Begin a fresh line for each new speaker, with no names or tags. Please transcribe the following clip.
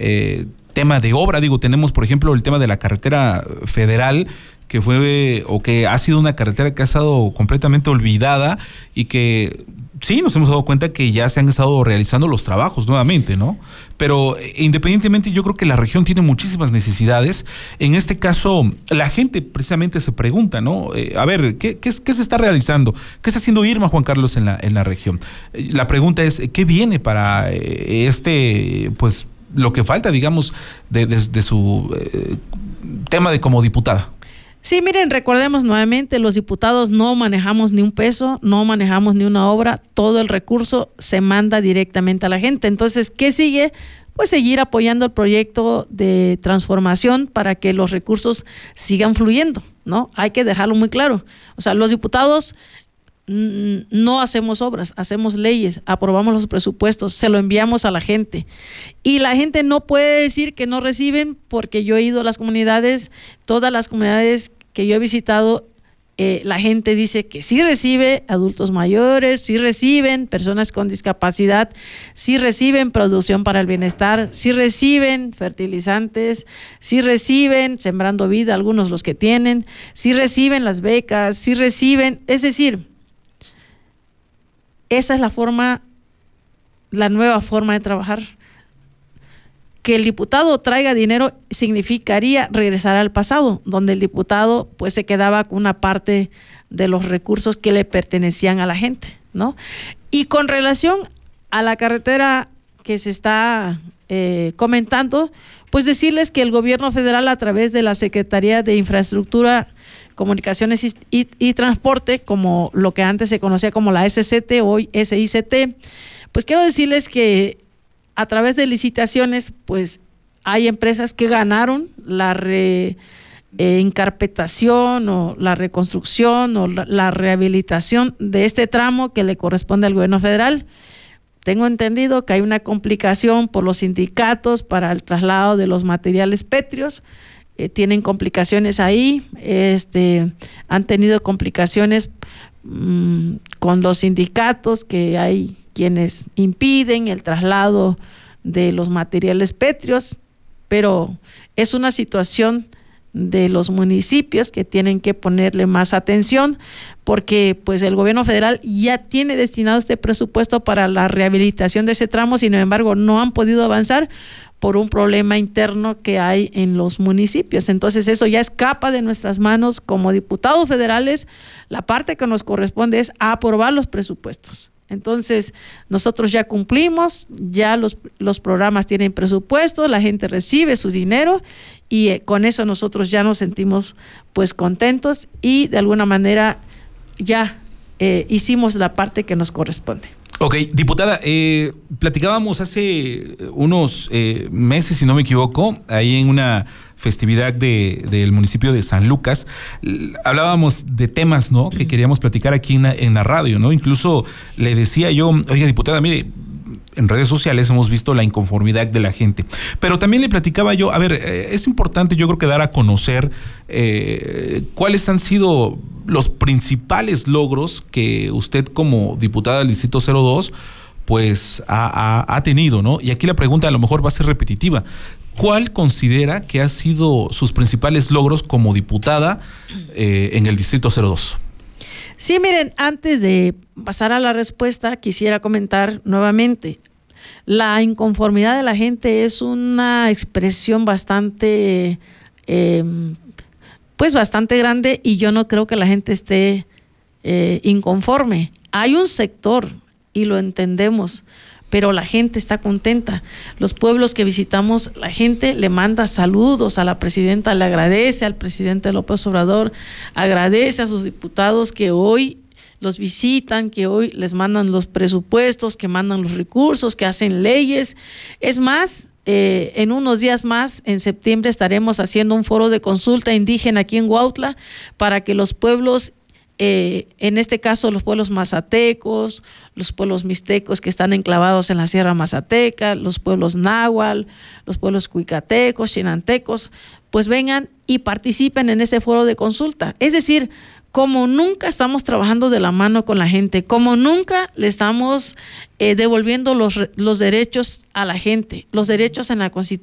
tema de obra. Digo, tenemos por ejemplo el tema de la carretera federal, que fue o que ha sido una carretera que ha estado completamente olvidada y que sí nos hemos dado cuenta que ya se han estado realizando los trabajos nuevamente, ¿no? Pero independientemente, yo creo que la región tiene muchísimas necesidades. En este caso, la gente precisamente se pregunta, ¿no? A ver, ¿qué se está realizando? ¿Qué está haciendo Irma, Juan Carlos, en la región? La pregunta es, ¿qué viene para pues lo que falta, digamos, de su tema de como diputada?
Sí, miren, recordemos nuevamente, los diputados no manejamos ni un peso, no manejamos ni una obra, todo el recurso se manda directamente a la gente. Entonces, ¿qué sigue? Pues seguir apoyando el proyecto de transformación para que los recursos sigan fluyendo, ¿no? Hay que dejarlo muy claro. O sea, los diputados no hacemos obras, hacemos leyes, aprobamos los presupuestos, se lo enviamos a la gente. Y la gente no puede decir que no reciben, porque yo he ido a las comunidades, todas las comunidades que yo he visitado, la gente dice que sí recibe adultos mayores, sí reciben personas con discapacidad, sí reciben producción para el bienestar, sí reciben fertilizantes, sí reciben Sembrando Vida, algunos los que tienen, sí reciben las becas, sí reciben, es decir, esa es la nueva forma de trabajar. Que el diputado traiga dinero significaría regresar al pasado, donde el diputado pues se quedaba con una parte de los recursos que le pertenecían a la gente, ¿no? Y con relación a la carretera que se está comentando, pues decirles que el gobierno federal, a través de la Secretaría de Infraestructura, Comunicaciones y Transporte, como lo que antes se conocía como la SCT, hoy SICT, pues quiero decirles que a través de licitaciones, pues hay empresas que ganaron la encarpetación o la reconstrucción o la rehabilitación de este tramo que le corresponde al gobierno federal. Tengo entendido que hay una complicación por los sindicatos para el traslado de los materiales pétreos. Tienen complicaciones ahí, han tenido complicaciones con los sindicatos, que hay quienes impiden el traslado de los materiales pétreos, pero es una situación de los municipios que tienen que ponerle más atención, porque pues el gobierno federal ya tiene destinado este presupuesto para la rehabilitación de ese tramo. Sin embargo, no han podido avanzar por un problema interno que hay en los municipios. Entonces eso ya escapa de nuestras manos como diputados federales. La parte que nos corresponde es aprobar los presupuestos. Entonces nosotros ya cumplimos, ya los programas tienen presupuesto, la gente recibe su dinero y con eso nosotros ya nos sentimos pues contentos y de alguna manera ya hicimos la parte que nos corresponde.
Ok, diputada, platicábamos hace unos meses, si no me equivoco, ahí en una festividad del municipio de San Lucas, hablábamos de temas, ¿no?, que queríamos platicar aquí en la radio, ¿no? Incluso le decía yo, oiga, diputada, mire, en redes sociales hemos visto la inconformidad de la gente, pero también le platicaba yo, a ver, es importante yo creo que dar a conocer cuáles han sido los principales logros que usted como diputada del Distrito 02 pues ha tenido, ¿no? Y aquí la pregunta a lo mejor va a ser repetitiva. ¿Cuál considera que ha sido sus principales logros como diputada en el Distrito 02?
Sí, miren, antes de pasar a la respuesta, quisiera comentar nuevamente. La inconformidad de la gente es una expresión bastante, pues bastante grande, y yo no creo que la gente esté inconforme. Hay un sector, y lo entendemos, pero la gente está contenta. Los pueblos que visitamos, la gente le manda saludos a la presidenta, le agradece al presidente López Obrador, agradece a sus diputados que hoy los visitan, que hoy les mandan los presupuestos, que mandan los recursos, que hacen leyes. Es más, en unos días más, en septiembre, estaremos haciendo un foro de consulta indígena aquí en Huautla para que los pueblos, en este caso los pueblos mazatecos, los pueblos mixtecos que están enclavados en la Sierra Mazateca, los pueblos náhuatl, los pueblos cuicatecos, chinantecos, pues vengan y participen en ese foro de consulta. Es decir, como nunca estamos trabajando de la mano con la gente, como nunca le estamos devolviendo los derechos a la gente, los derechos en la Constitución.